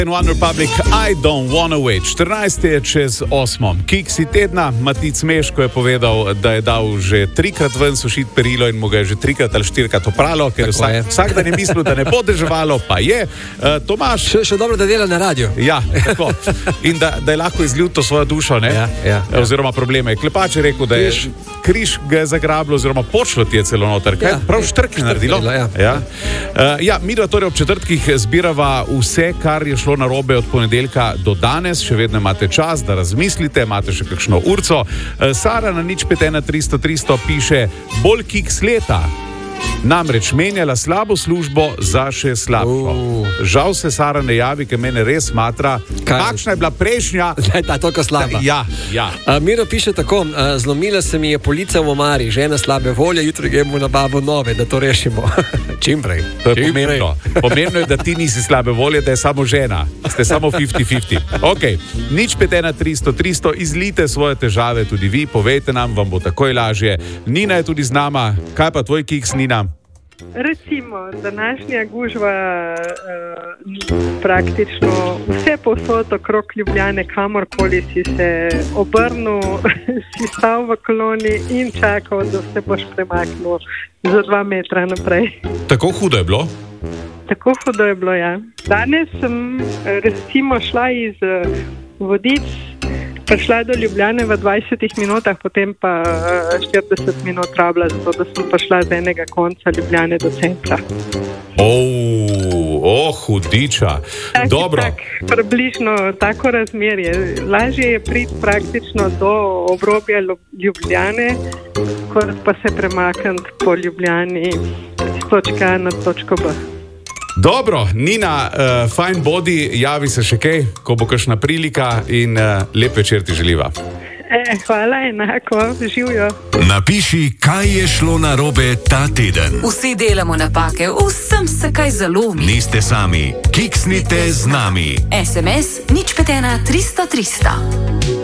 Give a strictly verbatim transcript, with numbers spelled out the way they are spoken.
One Republic, I don't wanna wait. štirinajst je čez osmo. Kiksi tedna, Matic Meško je povedal, da je dal že trikrat ven sušiti perilo in mu ga je že trikrat ali štirikrat opralo, ker vsak, je. vsak dan je mislil, da ne bo deževalo, pa je. Uh, Tomaš... Še, še dobro, da dela na radiju. Ja, tako. In da, da je lahko izlil to svojo dušo, ne? Ja, ja, ja. Oziroma probleme. Klepač je rekel, da je križ, križ ga je zagrabilo, oziroma počlo ti je celo noter. Kaj? Ja, prav štrk je naredilo. Ja, ja. Uh, ja, mi dva torej ob četrtkih zbirava vse, kar je šlo narobe od ponedeljka do danes. Še vedno imate čas, da razmislite, imate še kakšno urco. Uh, Sara na nič pet ena tristo tristo piše, bolj kiks leta. Namreč menjala slabo službo za še slabšo. Uh. Žal se Sara ne javi, ker mene res matra. Kakšna je bila prejšnja? Zdaj ta toliko slaba. Ja, ja. Uh, Miro piše tako, uh, zlomila se mi je polica v omari, žena slabe volje, jutri gremo na babo nove, da to rešimo. Čim prej. To je pomembno. Pomembno je, da ti nisi slabe volje, da je samo žena. Ste samo fifty fifty. Ok, nič pet ena tristo tristo, izlite svoje težave tudi vi, povejte nam, vam bo takoj lažje. Nina je tudi z nama. Kaj pa tvoj kiks, Nina? Recimo, današnja gužva uh, praktično vse povsod okrog Ljubljane, kamorkoli si se obrnil, si stal v koloni in čakal, da se boš premaknil za dva metra naprej. Tako hudo je bilo? Tako hudo je bilo, ja. Danes sem recimo šla iz Vodic, prišla do Ljubljane v dvajsetih minutah, potem pa štirideset minut rabila, zato da sem prišla z enega konca Ljubljane do centra. Oh, oh hudiča. Tak, Dobro. Tak, približno tako razmerje. Lažje je priti praktično do obrobja Ljubljane, kot pa se premakniti po Ljubljani z točke A na točko B. Dobro, Nina, uh, fine body, javi se še kaj, ko bo kakšna prilika in uh, lep večer ti želiva. E, hvala, enako, živijo. Napiši, kaj je šlo narobe ta teden. Vsi delamo napake, vsem se kaj zalomi. Niste sami, kiksnite z nami. S M S nič pet ena tristo tristo.